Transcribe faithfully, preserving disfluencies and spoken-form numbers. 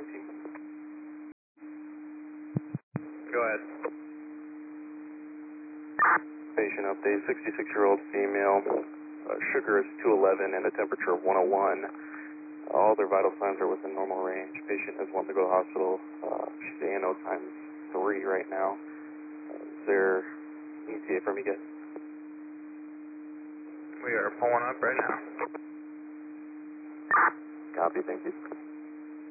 nineteen. Go ahead. Patient update, sixty-six-year-old female, uh, sugar is two eleven and a temperature of one oh one. All their vital signs are within normal range. Patient has wanted to go to the hospital. Uh, she's A N O times three right now. Uh, is there E T A from you guys? We are pulling up right now. Copy, thank you.